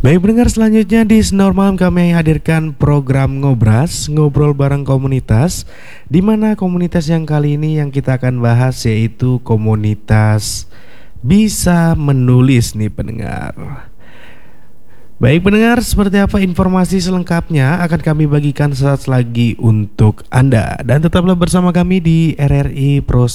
Baik pendengar, selanjutnya di Snor Malam kami hadirkan program Ngobras, ngobrol bareng komunitas, di mana komunitas yang kali ini yang kita akan bahas yaitu komunitas bisa menulis nih pendengar. Baik pendengar, seperti apa informasi selengkapnya akan kami bagikan saat lagi untuk Anda. Dan tetaplah bersama kami di RRI Pro